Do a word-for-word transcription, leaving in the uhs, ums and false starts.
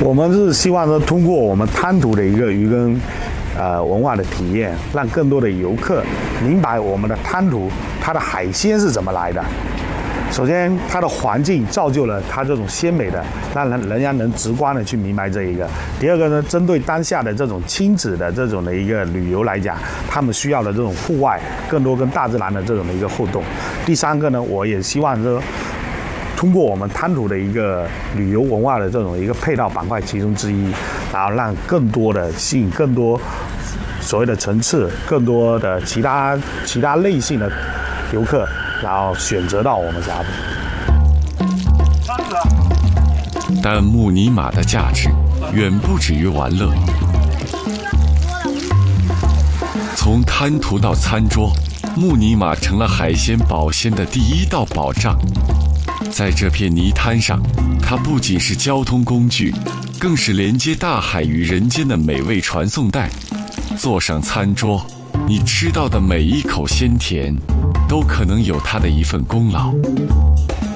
我们是希望说，通过我们滩涂的一个渔耕呃文化的体验，让更多的游客明白我们的滩涂它的海鲜是怎么来的。首先，它的环境造就了它这种鲜美的，让人人家能直观的去明白这一个。第二个呢，针对当下的这种亲子的这种的一个旅游来讲，他们需要的这种户外，更多跟大自然的这种的一个互动。第三个呢，我也希望说，通过我们滩涂的一个旅游文化的这种一个配套板块其中之一，然后让更多的吸引更多所谓的层次，更多的其他其他类型的游客。然后选择到我们峡谷。 但木尼玛的价值远不止于玩乐。从滩涂到餐桌，木尼玛成了海鲜保鲜的第一道保障。在这片泥滩上，它不仅是交通工具，更是连接大海与人间的美味传送带。坐上餐桌，你吃到的每一口鲜甜，都可能有它的一份功劳。